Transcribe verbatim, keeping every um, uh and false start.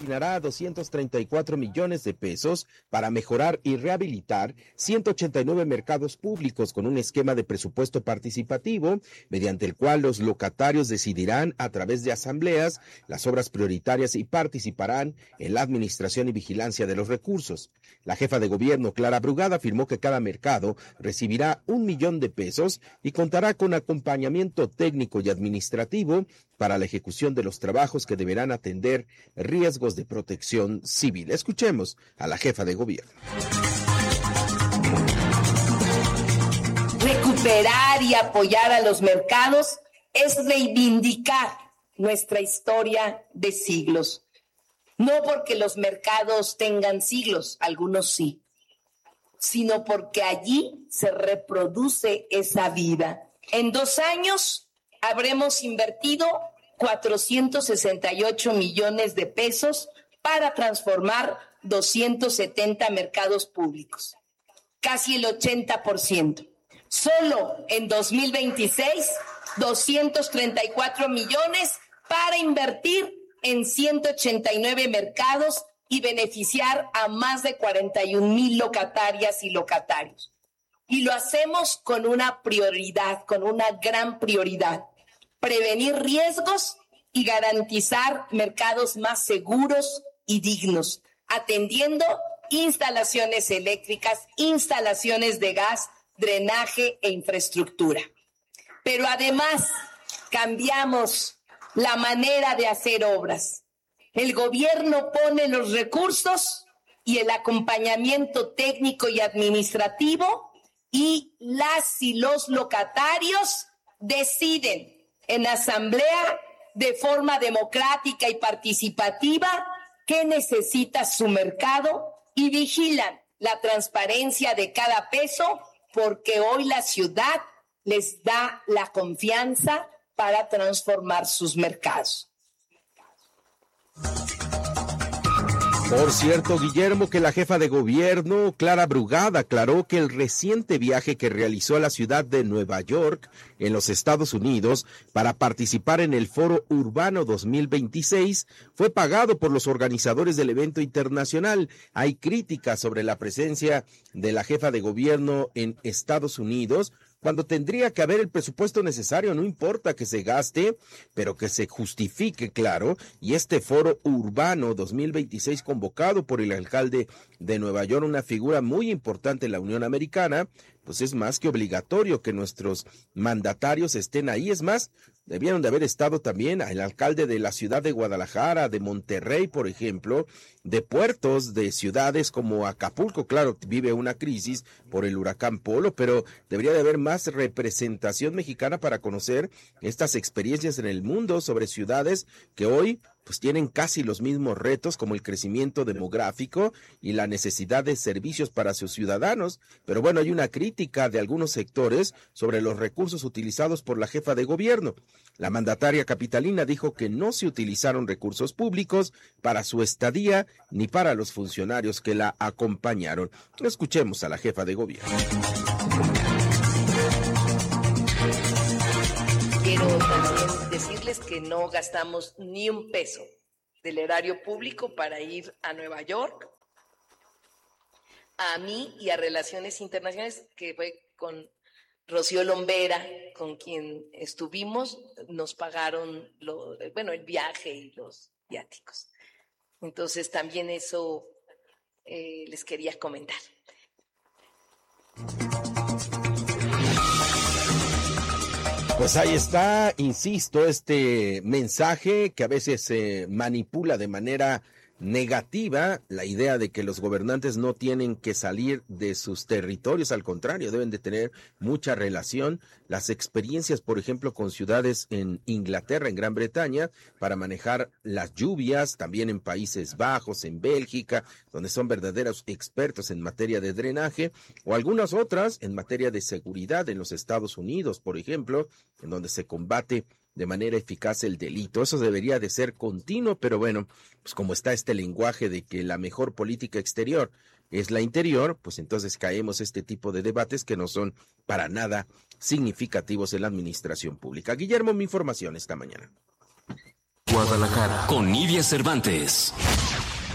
destinará doscientos treinta y cuatro millones de pesos para mejorar y rehabilitar ciento ochenta y nueve mercados públicos con un esquema de presupuesto participativo, mediante el cual los locatarios decidirán a través de asambleas las obras prioritarias y participarán en la administración y vigilancia de los recursos. La jefa de gobierno, Clara Brugada, afirmó que cada mercado recibirá un millón de pesos y contará con acompañamiento técnico y administrativo para la ejecución de los trabajos que deberán atender riesgos de protección civil. Escuchemos a la jefa de gobierno. Recuperar y apoyar a los mercados es reivindicar nuestra historia de siglos. No porque los mercados tengan siglos, algunos sí, sino porque allí se reproduce esa vida. En dos años habremos invertido cuatrocientos sesenta y ocho millones de pesos para transformar doscientos setenta mercados públicos, casi el ochenta por ciento. Solo en dos mil veintiséis, doscientos treinta y cuatro millones para invertir en ciento ochenta y nueve mercados y beneficiar a más de cuarenta y un mil locatarias y locatarios. Y lo hacemos con una prioridad, con una gran prioridad: prevenir riesgos y garantizar mercados más seguros y dignos, atendiendo instalaciones eléctricas, instalaciones de gas, drenaje e infraestructura. Pero además cambiamos la manera de hacer obras. El gobierno pone los recursos y el acompañamiento técnico y administrativo, y las y los locatarios deciden en asamblea de forma democrática y participativa qué necesita su mercado y vigilan la transparencia de cada peso, porque hoy la ciudad les da la confianza para transformar sus mercados. Por cierto, Guillermo, que la jefa de gobierno, Clara Brugada, aclaró que el reciente viaje que realizó a la ciudad de Nueva York, en los Estados Unidos, para participar en el Foro Urbano dos mil veintiséis, fue pagado por los organizadores del evento internacional. Hay críticas sobre la presencia de la jefa de gobierno en Estados Unidos, cuando tendría que haber el presupuesto necesario. No importa que se gaste, pero que se justifique, claro. Y este Foro Urbano dos mil veintiséis, convocado por el alcalde de Nueva York, una figura muy importante en la Unión Americana, pues es más que obligatorio que nuestros mandatarios estén ahí. Es más, debieron de haber estado también el alcalde de la ciudad de Guadalajara, de Monterrey, por ejemplo, de puertos, de ciudades como Acapulco. Claro, vive una crisis por el huracán Polo, pero debería de haber más representación mexicana para conocer estas experiencias en el mundo sobre ciudades que hoy pues tienen casi los mismos retos, como el crecimiento demográfico y la necesidad de servicios para sus ciudadanos. Pero bueno, hay una crítica de algunos sectores sobre los recursos utilizados por la jefa de gobierno. La mandataria capitalina dijo que no se utilizaron recursos públicos para su estadía ni para los funcionarios que la acompañaron. Escuchemos a la jefa de gobierno. Quiero también decirles que no gastamos ni un peso del erario público para ir a Nueva York. A mí y a Relaciones Internacionales, que fue con Rocío Lombera, con quien estuvimos, nos pagaron lo, bueno, el viaje y los viáticos. Entonces también eso eh, les quería comentar. Pues ahí está, insisto, este mensaje que a veces se manipula de manera negativa, la idea de que los gobernantes no tienen que salir de sus territorios, al contrario, deben de tener mucha relación. Las experiencias, por ejemplo, con ciudades en Inglaterra, en Gran Bretaña, para manejar las lluvias, también en Países Bajos, en Bélgica, donde son verdaderos expertos en materia de drenaje, o algunas otras en materia de seguridad en los Estados Unidos, por ejemplo, en donde se combate de manera eficaz el delito. Eso debería de ser continuo, pero bueno, pues como está este lenguaje de que la mejor política exterior es la interior, pues entonces caemos este tipo de debates que no son para nada significativos en la administración pública. Guillermo, mi información esta mañana. Guadalajara, con Nidia Cervantes.